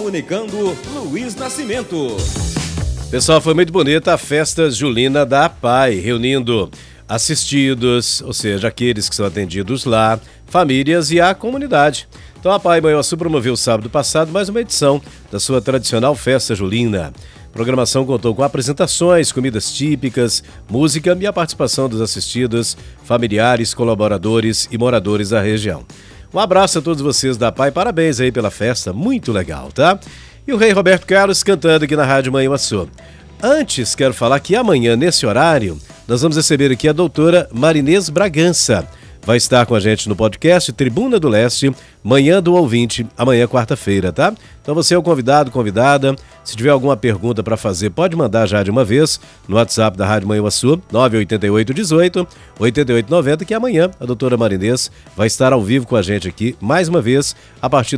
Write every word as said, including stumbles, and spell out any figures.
Comunicando Luiz Nascimento. Pessoal, foi muito bonita a festa julina da APAI, reunindo assistidos, ou seja, aqueles que são atendidos lá, famílias e a comunidade. Então a APAI Manhuaçu promoveu sábado passado mais uma edição da sua tradicional festa julina. A programação contou com apresentações, comidas típicas, música e a participação dos assistidos, familiares, colaboradores e moradores da região. Um abraço a todos vocês da APAI, parabéns aí pela festa, muito legal, tá? E o Rei Roberto Carlos cantando aqui na Rádio Manhuaçu. Antes, quero falar que amanhã, nesse horário, nós vamos receber aqui a doutora Marinês Bragança. Vai estar com a gente no podcast Tribuna do Leste, Manhã do Ouvinte, amanhã quarta-feira, tá? Então você é o convidado, convidada. Se tiver alguma pergunta para fazer, pode mandar já de uma vez no WhatsApp da Rádio Manhuaçu, nove oito oito, dezoito, oitenta e oito noventa, que amanhã a doutora Marinês vai estar ao vivo com a gente aqui, mais uma vez, a partir